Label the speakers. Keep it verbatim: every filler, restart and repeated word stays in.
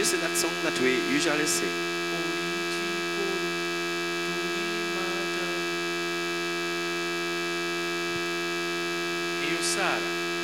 Speaker 1: sing that song that we usually sing?
Speaker 2: Io Sara